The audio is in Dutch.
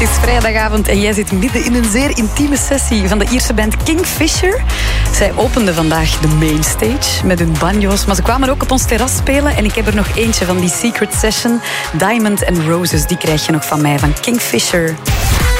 Het is vrijdagavond en jij zit midden in een zeer intieme sessie van de Ierse band Kingfisher. Zij openden vandaag de mainstage met hun banjo's, maar ze kwamen ook op ons terras spelen en ik heb er nog eentje van die secret session. Diamond and Roses, die krijg je nog van mij, van Kingfisher.